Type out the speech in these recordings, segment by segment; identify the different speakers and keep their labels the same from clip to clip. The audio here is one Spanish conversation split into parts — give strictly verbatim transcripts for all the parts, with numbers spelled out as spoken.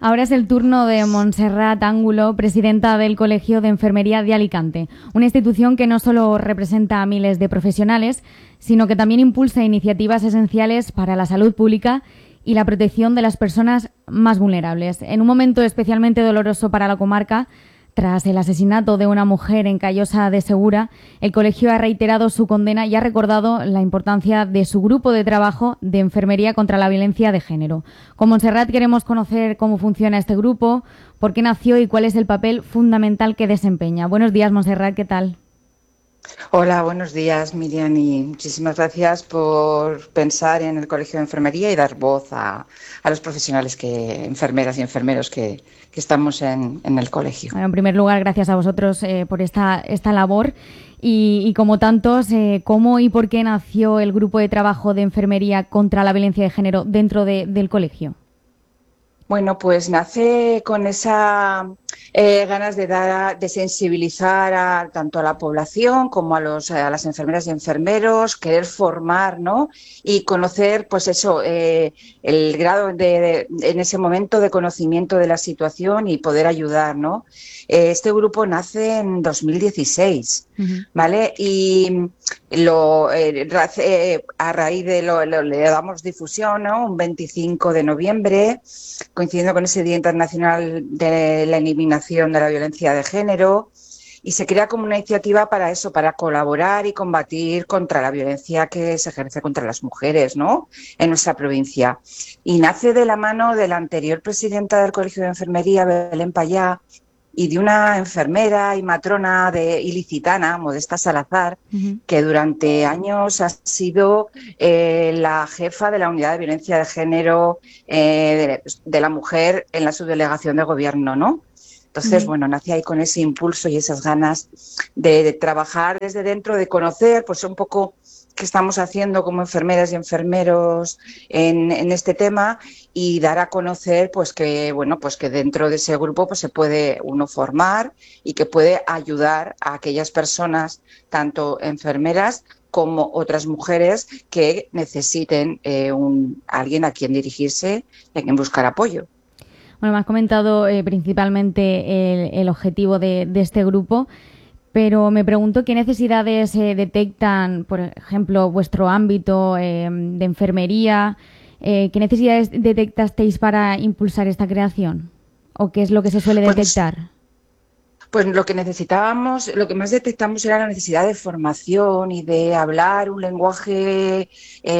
Speaker 1: Ahora es el turno de Montserrat Ángulo, presidenta del Colegio de Enfermería de Alicante, una institución que no solo representa a miles de profesionales, sino que también impulsa iniciativas esenciales para la salud pública y la protección de las personas más vulnerables. En un momento especialmente doloroso para la comarca, tras el asesinato de una mujer en Callosa de Segura, el colegio ha reiterado su condena y ha recordado la importancia de su grupo de trabajo de enfermería contra la violencia de género. Con Montserrat queremos conocer cómo funciona este grupo, por qué nació y cuál es el papel fundamental que desempeña. Buenos días, Montserrat, ¿qué tal?
Speaker 2: Hola, buenos días, Miriam, y muchísimas gracias por pensar en el Colegio de Enfermería y dar voz a, a los profesionales, que enfermeras y enfermeros que, que estamos en, en el colegio.
Speaker 1: Bueno, en primer lugar, gracias a vosotros eh, por esta, esta labor y, y como tantos, eh, ¿cómo y por qué nació el grupo de trabajo de enfermería contra la violencia de género dentro de, del colegio?
Speaker 2: Bueno, pues nace con esa eh, ganas de dar, de sensibilizar a, tanto a la población como a los a las enfermeras y enfermeros, querer formar, ¿no? Y conocer, pues eso, eh, el grado de, de en ese momento de conocimiento de la situación y poder ayudar, ¿no? Eh, este grupo nace en dos mil dieciséis, uh-huh. ¿Vale? Y lo eh, eh, a raíz de lo, lo le damos difusión, ¿no? Un veinticinco de noviembre, coincidiendo con ese Día Internacional de la Eliminación de la Violencia de Género, y se crea como una iniciativa para eso, para colaborar y combatir contra la violencia que se ejerce contra las mujeres, ¿no?, en nuestra provincia. Y nace de la mano de la anterior presidenta del Colegio de Enfermería, Belén Payá, y de una enfermera y matrona de ilicitana, Modesta Salazar, uh-huh. que durante años ha sido eh, la jefa de la unidad de violencia de género eh, de, de la mujer en la subdelegación de gobierno, ¿no? Entonces, uh-huh. bueno, nací ahí con ese impulso y esas ganas de, de trabajar desde dentro, de conocer, pues un poco qué estamos haciendo como enfermeras y enfermeros en, en este tema, y dar a conocer pues que bueno pues que dentro de ese grupo pues se puede uno formar y que puede ayudar a aquellas personas, tanto enfermeras como otras mujeres que necesiten eh, un, alguien a quien dirigirse y a quien buscar apoyo.
Speaker 1: Bueno, me has comentado eh, principalmente el, el objetivo de, de este grupo, pero me pregunto qué necesidades eh, detectan, por ejemplo, vuestro ámbito eh, de enfermería. Eh, ¿Qué necesidades detectasteis para impulsar esta creación? ¿O qué es lo que se suele detectar?
Speaker 2: Pues, pues lo que necesitábamos, lo que más detectamos era la necesidad de formación y de hablar un lenguaje eh,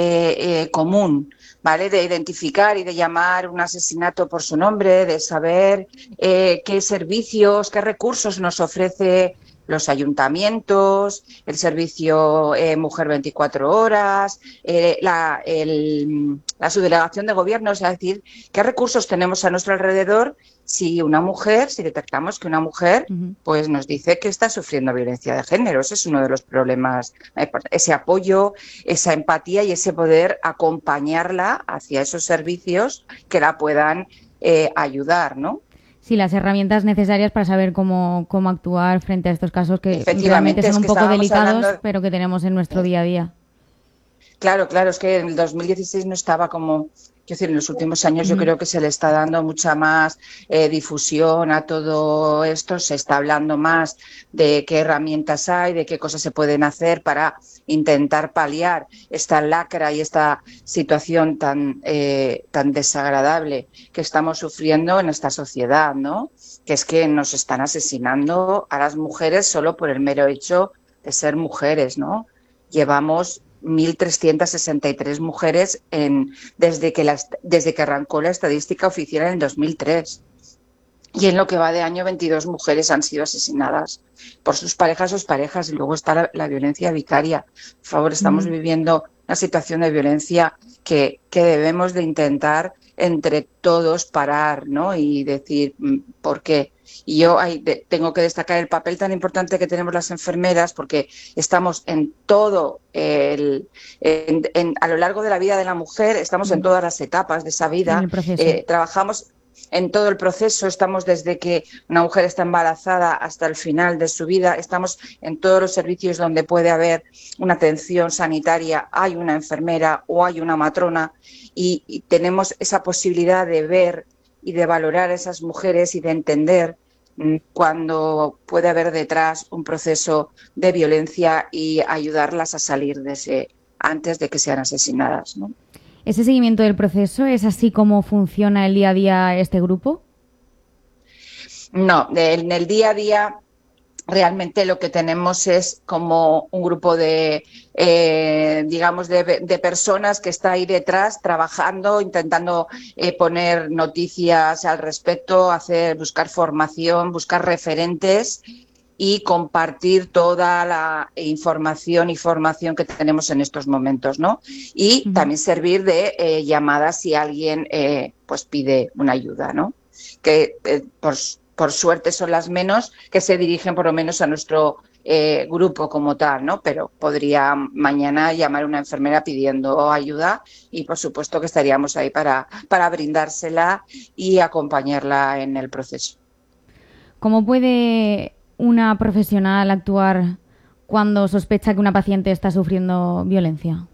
Speaker 2: eh, común, ¿vale? De identificar y de llamar un asesinato por su nombre, de saber eh, qué servicios, qué recursos nos ofrece los ayuntamientos, el servicio eh, Mujer veinticuatro horas, eh, la, el, la subdelegación de gobierno, es decir, qué recursos tenemos a nuestro alrededor si una mujer, si detectamos que una mujer uh-huh. pues nos dice que está sufriendo violencia de género. Ese es uno de los problemas, ese apoyo, esa empatía y ese poder acompañarla hacia esos servicios que la puedan eh, ayudar, ¿no?
Speaker 1: Sí, las herramientas necesarias para saber cómo, cómo actuar frente a estos casos que realmente son un
Speaker 2: es que
Speaker 1: poco delicados,
Speaker 2: hablando...
Speaker 1: pero que tenemos en nuestro día a día.
Speaker 2: Claro, claro, es que en el dos mil dieciséis no estaba como... Quiero decir, en los últimos años yo creo que se le está dando mucha más eh, difusión a todo esto, se está hablando más de qué herramientas hay, de qué cosas se pueden hacer para intentar paliar esta lacra y esta situación tan, eh, tan desagradable que estamos sufriendo en esta sociedad, ¿no? Que es que nos están asesinando a las mujeres solo por el mero hecho de ser mujeres, ¿no? Llevamos mil trescientas sesenta y tres mujeres en, desde, que la, desde que arrancó la estadística oficial en dos mil tres. Y en lo que va de año, veintidós mujeres han sido asesinadas por sus parejas o sus parejas. Y luego está la, la violencia vicaria. Por favor, estamos mm. viviendo una situación de violencia que, que debemos de intentar entre todos parar, ¿no? Y decir por qué. Y yo hay, de, tengo que destacar el papel tan importante que tenemos las enfermeras, porque estamos en todo, el, en, en, a lo largo de la vida de la mujer, estamos mm. en todas las etapas de esa vida, eh, trabajamos en todo el proceso, estamos desde que una mujer está embarazada hasta el final de su vida, estamos en todos los servicios donde puede haber una atención sanitaria, hay una enfermera o hay una matrona, y, y tenemos esa posibilidad de ver y de valorar a esas mujeres y de entender cuando puede haber detrás un proceso de violencia y ayudarlas a salir de ese antes de que sean asesinadas, ¿no?
Speaker 1: ¿Ese seguimiento del proceso es así como funciona el día a día este grupo?
Speaker 2: No, en el día a día realmente lo que tenemos es como un grupo de, eh, digamos, de, de personas que está ahí detrás trabajando, intentando eh, poner noticias al respecto, hacer, buscar formación, buscar referentes y compartir toda la información y formación que tenemos en estos momentos, ¿no? Y uh-huh. también servir de eh, llamadas si alguien eh, pues pide una ayuda, ¿no? Que eh, por Por suerte son las menos que se dirigen por lo menos a nuestro eh, grupo como tal, ¿no? Pero podría mañana llamar a una enfermera pidiendo ayuda y por supuesto que estaríamos ahí para, para brindársela y acompañarla en el proceso.
Speaker 1: ¿Cómo puede una profesional actuar cuando sospecha que una paciente está sufriendo violencia?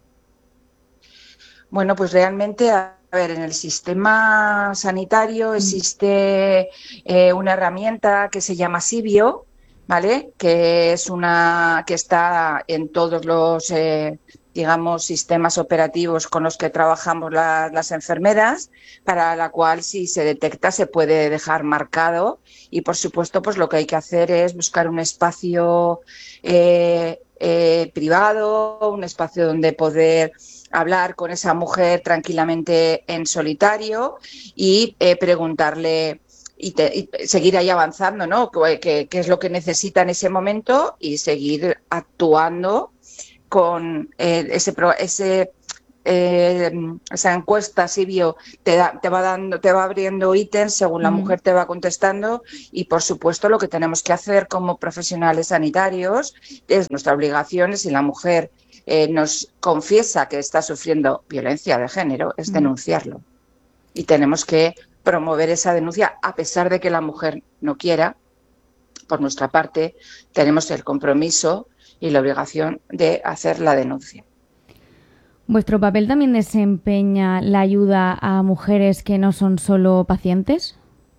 Speaker 2: Bueno, pues realmente... A ver, en el sistema sanitario existe eh, una herramienta que se llama Sibio, ¿vale? Que es una que está en todos los, eh, digamos, sistemas operativos con los que trabajamos la, las enfermeras, para la cual si se detecta se puede dejar marcado y, por supuesto, pues lo que hay que hacer es buscar un espacio eh, eh, privado, un espacio donde poder hablar con esa mujer tranquilamente en solitario y eh, preguntarle y, te, y seguir ahí avanzando, ¿no? ¿Qué, qué es lo que necesita en ese momento? Y seguir actuando con eh, ese, ese eh, esa encuesta Sibio te, da, te va dando, te va abriendo ítems según la mm. mujer te va contestando y, por supuesto, lo que tenemos que hacer como profesionales sanitarios es nuestra obligación, si la mujer Eh, nos confiesa que está sufriendo violencia de género, es denunciarlo. Y tenemos que promover esa denuncia a pesar de que la mujer no quiera. Por nuestra parte, tenemos el compromiso y la obligación de hacer la denuncia.
Speaker 1: ¿Vuestro papel también desempeña la ayuda a mujeres que no son solo pacientes?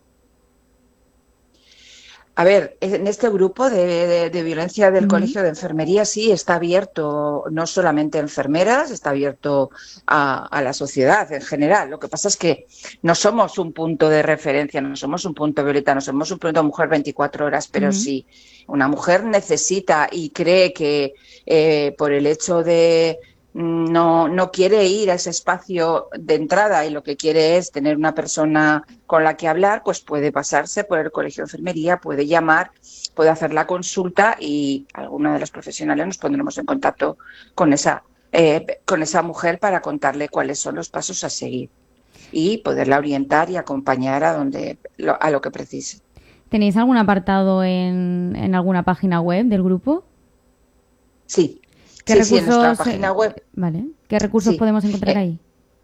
Speaker 2: A ver, en este grupo de, de, de violencia del uh-huh. Colegio de Enfermería sí está abierto, no solamente a enfermeras, está abierto a, a la sociedad en general. Lo que pasa es que no somos un punto de referencia, no somos un punto violeta, no somos un punto de mujer veinticuatro horas, pero uh-huh. sí, una mujer necesita y cree que eh, por el hecho de No, no quiere ir a ese espacio de entrada y lo que quiere es tener una persona con la que hablar, pues puede pasarse por el Colegio de Enfermería, puede llamar, puede hacer la consulta y alguna de las profesionales nos pondremos en contacto con esa, eh, con esa mujer para contarle cuáles son los pasos a seguir y poderla orientar y acompañar a, donde, a lo que precise.
Speaker 1: ¿Tenéis algún apartado en, en alguna página web del grupo?
Speaker 2: Sí.
Speaker 1: ¿Qué
Speaker 2: sí,
Speaker 1: recursos,
Speaker 2: sí, en nuestra página web.
Speaker 1: Vale. ¿Qué recursos
Speaker 2: sí.
Speaker 1: podemos encontrar
Speaker 2: eh,
Speaker 1: ahí?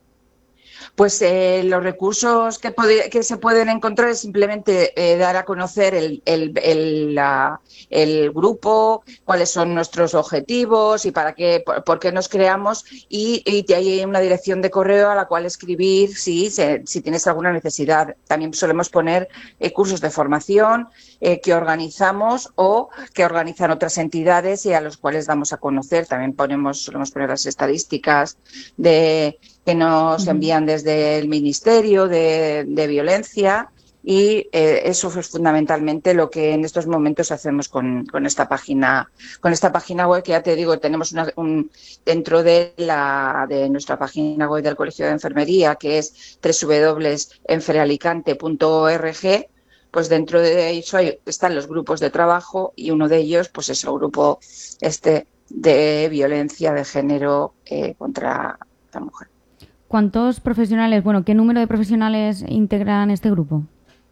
Speaker 2: Pues eh, los recursos que, pod- que se pueden encontrar es simplemente eh, dar a conocer el, el, el, la, el grupo, cuáles son nuestros objetivos y para qué, por, por qué nos creamos y, y hay una dirección de correo a la cual escribir si, se, si tienes alguna necesidad. También solemos poner eh, cursos de formación eh, que organizamos o que organizan otras entidades y a los cuales damos a conocer. También ponemos, solemos poner las estadísticas de que nos envían desde el Ministerio de, de Violencia y eh, eso es fundamentalmente lo que en estos momentos hacemos con, con esta página con esta página web que ya te digo tenemos una, un, dentro de la de nuestra página web del Colegio de Enfermería que es doble u doble u doble u punto enferealicante punto org. Pues dentro de eso hay, están los grupos de trabajo y uno de ellos pues es el grupo este de violencia de género eh, contra la mujer.
Speaker 1: ¿Cuántos profesionales, bueno, qué número de profesionales integran este grupo?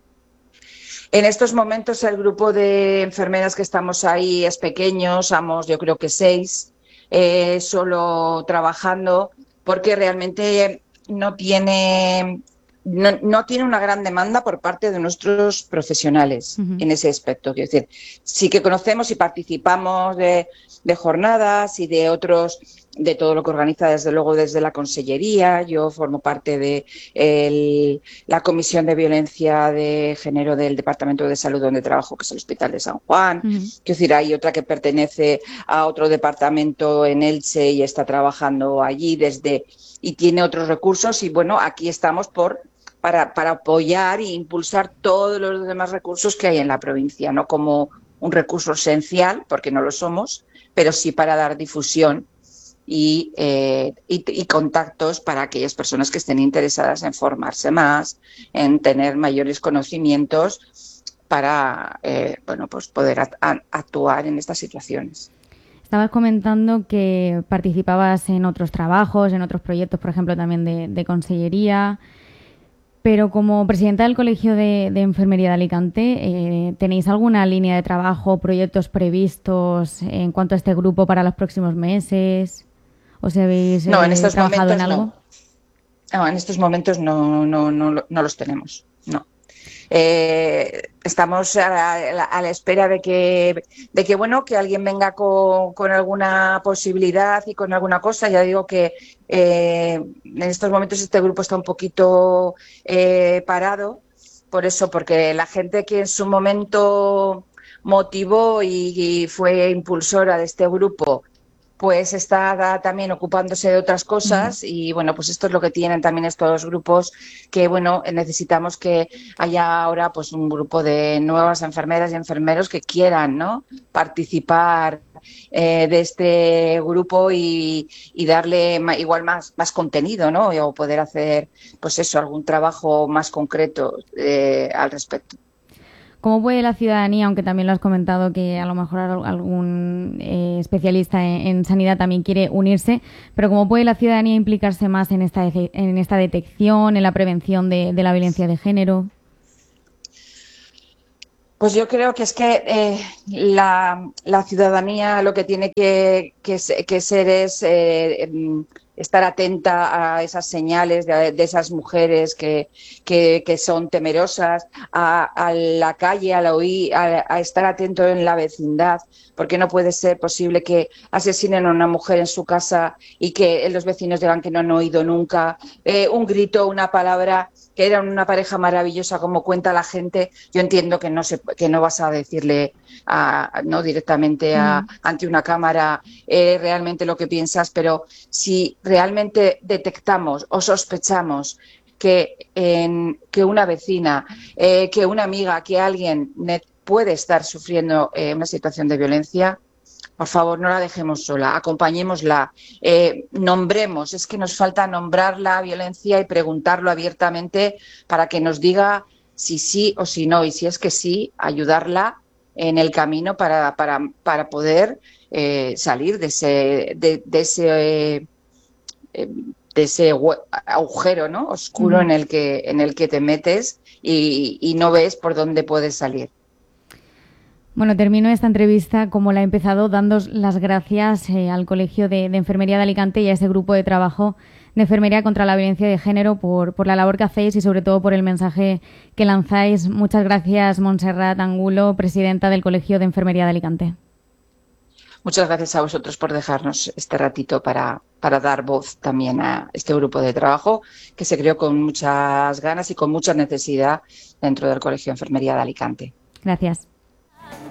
Speaker 2: En estos momentos el grupo de enfermeras que estamos ahí es pequeño, somos yo creo que seis, eh, solo trabajando porque realmente no tiene, no, no tiene una gran demanda por parte de nuestros profesionales uh-huh. en ese aspecto. Quiero decir, sí que conocemos y participamos de, de jornadas y de otros de todo lo que organiza, desde luego, desde la Consellería. Yo formo parte de el, la Comisión de Violencia de Género del Departamento de Salud donde trabajo, que es el Hospital de San Juan. Uh-huh. Quiero decir, hay otra que pertenece a otro departamento en Elche y está trabajando allí desde y tiene otros recursos. Y bueno, aquí estamos por para, para apoyar e impulsar todos los demás recursos que hay en la provincia, no como un recurso esencial, porque no lo somos, pero sí para dar difusión Y, eh, y, y contactos para aquellas personas que estén interesadas en formarse más, en tener mayores conocimientos para eh, bueno, pues poder a, a, actuar en estas situaciones.
Speaker 1: Estabas comentando que participabas en otros trabajos, en otros proyectos, por ejemplo, también de, de consellería, pero como presidenta del Colegio de, de Enfermería de Alicante, eh, ¿tenéis alguna línea de trabajo, proyectos previstos en cuanto a este grupo para los próximos meses? ¿O si habéis eh,
Speaker 2: no, en estos
Speaker 1: trabajado
Speaker 2: momentos
Speaker 1: en algo?
Speaker 2: No. no, en estos momentos no, no, no, no los tenemos, no. Eh, estamos a la, a la espera de que, de que, bueno, que alguien venga con, con alguna posibilidad y con alguna cosa. Ya digo que eh, en estos momentos este grupo está un poquito eh, parado, por eso, porque la gente que en su momento motivó y, y fue impulsora de este grupo pues está también ocupándose de otras cosas y bueno, pues esto es lo que tienen también estos grupos, que bueno, necesitamos que haya ahora pues un grupo de nuevas enfermeras y enfermeros que quieran, ¿no?, participar eh, de este grupo y, y darle ma, igual más, más contenido, ¿no?, o poder hacer pues eso, algún trabajo más concreto eh, al respecto.
Speaker 1: ¿Cómo puede la ciudadanía, aunque también lo has comentado que a lo mejor algún eh, especialista en, en sanidad también quiere unirse, pero cómo puede la ciudadanía implicarse más en esta, en esta detección, en la prevención de, de la violencia de género?
Speaker 2: Pues yo creo que es que eh, la, la ciudadanía lo que tiene que, que, que ser es eh, estar atenta a esas señales de, de esas mujeres que, que, que son temerosas, a, a la calle, a, la oí, a, a estar atento en la vecindad, porque no puede ser posible que asesinen a una mujer en su casa y que los vecinos digan que no han oído nunca eh, un grito, una palabra, que eran una pareja maravillosa, como cuenta la gente. Yo entiendo que no se, que no vas a decirle a, no directamente a, mm. ante una cámara eh, realmente lo que piensas, pero si realmente detectamos o sospechamos que, en, que una vecina, eh, que una amiga, que alguien puede estar sufriendo eh, una situación de violencia, por favor, no la dejemos sola, acompañémosla, eh, nombremos, es que nos falta nombrar la violencia y preguntarlo abiertamente para que nos diga si sí o si no, y si es que sí, ayudarla en el camino para, para, para poder eh, salir de ese, de, de ese, eh, de ese agujero, ¿no?, oscuro, mm. en el que, en el que te metes y, y no ves por dónde puedes salir.
Speaker 1: Bueno, termino esta entrevista como la he empezado, dando las gracias eh, al Colegio de, de Enfermería de Alicante y a ese grupo de trabajo de enfermería contra la violencia de género por, por la labor que hacéis y sobre todo por el mensaje que lanzáis. Muchas gracias, Montserrat Angulo, presidenta del Colegio de Enfermería de Alicante.
Speaker 2: Muchas gracias a vosotros por dejarnos este ratito para, para dar voz también a este grupo de trabajo que se creó con muchas ganas y con mucha necesidad dentro del Colegio de Enfermería de Alicante.
Speaker 1: Gracias.